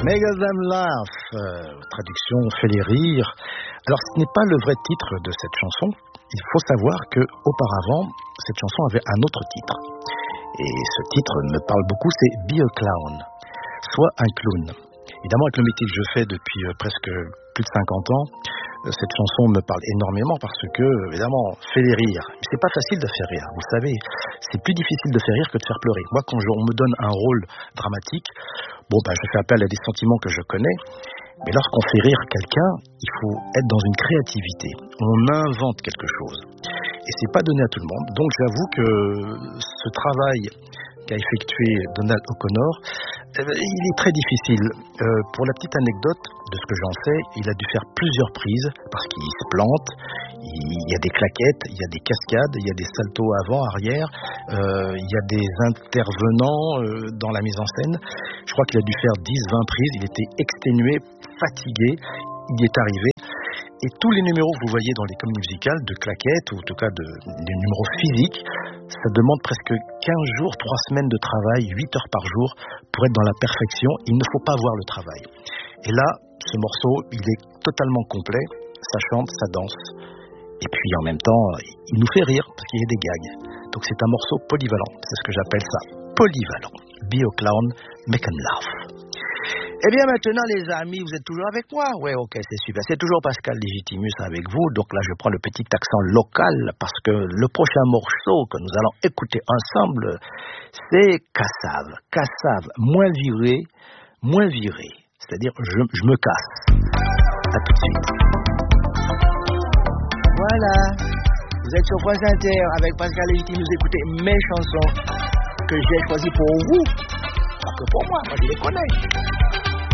Make them laugh, traduction fait les rires. Alors ce n'est pas le vrai titre de cette chanson. Il faut savoir que auparavant, cette chanson avait un autre titre. Et ce titre me parle beaucoup, c'est Be a Clown, soit un clown. Évidemment, avec le métier que je fais depuis presque plus de 50 ans, cette chanson me parle énormément parce que, évidemment, fait les rires. Mais c'est pas facile de faire rire, vous savez. C'est plus difficile de faire rire que de faire pleurer. Moi, quand on me donne un rôle dramatique, je fais appel à des sentiments que je connais. Mais lorsqu'on fait rire quelqu'un, il faut être dans une créativité. On invente quelque chose. Et c'est pas donné à tout le monde. Donc j'avoue que ce travail qu'a effectué Donald O'Connor, il est très difficile. Pour la petite anecdote de ce que j'en sais, il a dû faire plusieurs prises parce qu'il se plante. Il y a des claquettes, il y a des cascades, il y a des saltos avant, arrière, il y a des intervenants dans la mise en scène. Je crois qu'il a dû faire 10-20 prises, il était exténué, fatigué, il y est arrivé. Et tous les numéros que vous voyez dans les comédies musicales, de claquettes, ou en tout cas des numéros physiques, ça demande presque 15 jours, 3 semaines de travail, 8 heures par jour, pour être dans la perfection. Il ne faut pas voir le travail. Et là, ce morceau, il est totalement complet, ça chante, ça danse. Et puis en même temps, il nous fait rire, parce qu'il y a des gags. Donc c'est un morceau polyvalent, c'est ce que j'appelle ça, polyvalent. Be a clown, make 'em laugh. Eh bien maintenant les amis, vous êtes toujours avec moi? Ouais, ok, c'est super. C'est toujours Pascal Légitimus avec vous. Donc là je prends le petit accent local parce que le prochain morceau que nous allons écouter ensemble, c'est Kassav. Kassav, moins viré. C'est-à-dire je me casse. À tout de suite. Voilà. Vous êtes sur France Inter avec Pascal Légitimus. Vous écoutez mes chansons que j'ai choisies pour vous. Pas que pour moi je les connais.